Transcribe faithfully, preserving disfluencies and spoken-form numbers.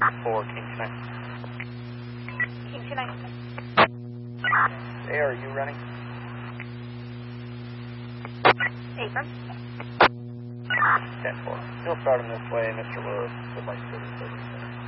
For King two nine. King two nine. Hey, are you running? Affirm. ten four. You'll start him this way, Mister Lewis would like to